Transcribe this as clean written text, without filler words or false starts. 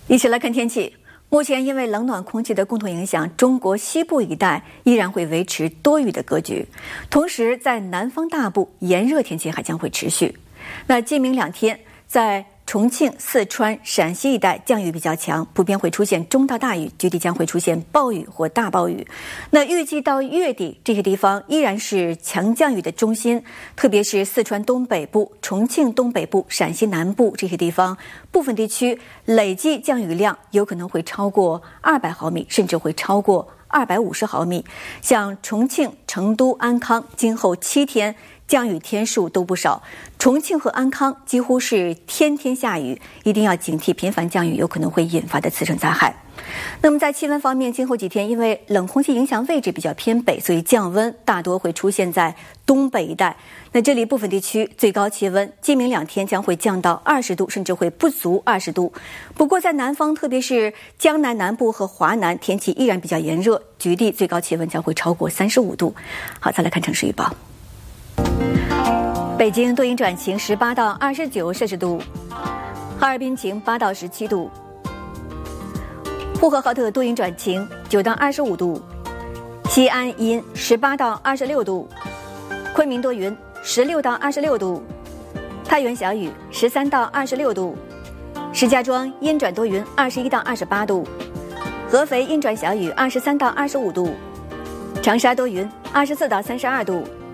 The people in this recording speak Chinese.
一起来看天气。目前因为冷暖空气的共同影响，中国西部一带依然会维持多雨的格局，同时在南方大部炎热天气还将会持续。那今明两天在重庆、四川、陕西一带降雨比较强，普遍会出现中到大雨，局地将会出现暴雨或大暴雨。那预计到月底，这些地方依然是强降雨的中心，特别是四川东北部、重庆东北部、陕西南部这些地方，部分地区累计降雨量有可能会超过200毫米，甚至会超过250毫米。像重庆、成都、安康，今后7天降雨天数都不少，重庆和安康几乎是天天下雨，一定要警惕频繁降雨有可能会引发的次生灾害。那么在气温方面，今后几天因为冷空气影响位置比较偏北，所以降温大多会出现在东北一带。那这里部分地区最高气温今明两天将会降到20度，甚至会不足20度。不过在南方，特别是江南南部和华南，天气依然比较炎热，局地最高气温将会超过35度。好，再来看城市预报。北京多云转晴，18到29摄氏度；哈尔滨晴，8到17度；呼和浩特多云转晴，9到25度；西安阴，18到26度；昆明多云，16到26度；太原小雨，13到26度；石家庄阴转多云，21到28度；合肥阴转小雨，23到25度；长沙多云，24到32度。